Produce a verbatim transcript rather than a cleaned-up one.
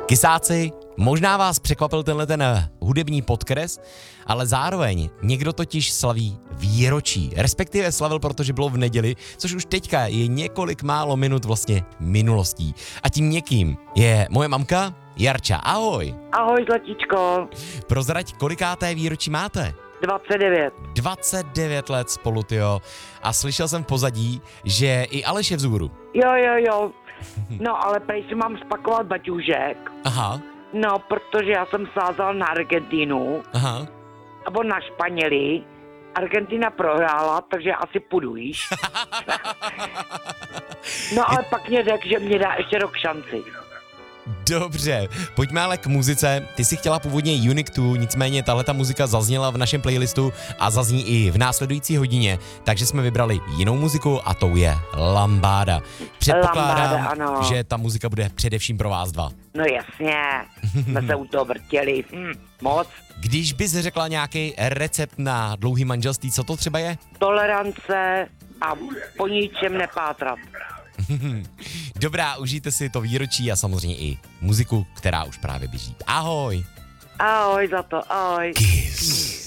Kysáci, možná vás překvapil tenhle ten hudební podkres, ale zároveň někdo totiž slaví výročí, respektive slavil, protože bylo v neděli, což už teďka je několik málo minut vlastně minulostí. A tím někým je moje mamka Jarča. Ahoj. Ahoj, zlatíčko. Prozrať, kolikáté výročí máte? dvacet devět. dvacet devět let spolu, tyjo. A slyšel jsem v pozadí, že i Aleš je vzhůru. Jo, jo, jo. No, ale prej si mám spakovat baťůžek. Aha, No, protože já jsem sázal na Argentínu, aha. nebo na Španěli. Argentina prohrála, takže asi půjdu, víš. No, ale pak mě řekl, že mě dá ještě rok šanci. Dobře, pojďme ale k muzice. Ty jsi chtěla původně Unique dva, nicméně tahleta muzika zazněla v našem playlistu a zazní i v následující hodině, takže jsme vybrali jinou muziku a tou je Lambáda. Předpokládám, Lambáda, ano. že ta muzika bude především pro vás dva. No jasně, jsme se u toho vrtěli. Hm, moc. Když bys řekla nějaký recept na dlouhý manželství, co to třeba je? Tolerance a po ničem nepátrat. Dobrá, užijte si to výročí a samozřejmě i muziku, která už právě běží. Ahoj! Ahoj za to, ahoj. Kiss.